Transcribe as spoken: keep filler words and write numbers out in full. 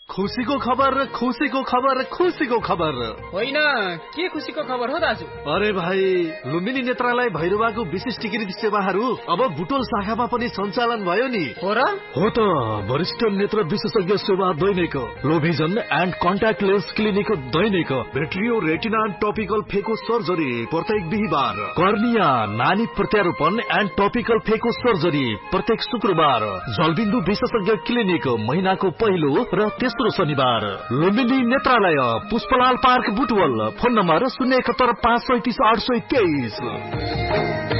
खुसीको खबर खुसीको खबर खुसीको खबर होइन के खुसीको खबर हो दाजु? अरे भाइ, लुम्बिनी नेत्रालय भैरवाको विशिष्टीकृत सेवाहरू अब बुटोल शाखामा पनि सञ्चालन भयो नि। हो र? हो त, वरिष्ठ नेत्र विशेषज्ञ सेवा दैनिक, लोभिजन and contact lens clinic Dainik, भेट्रियो retina and topical फेको सर्जरी प्रत्येक बिहीबार, कर्निया नानी प्रत्यारोपण एन्ड टपिकल फेको सर्जरी प्रत्येक शुक्रबार, जलबिन्दु विशेषज्ञ क्लिनिक महिनाको पहिलो र तेस्रो शनिबार, लुम्बिनी नेत्रालय Pushpalal park Butwal, phone number शून्य एकहत्तर पाँच सैतिस आठ सय तेइस।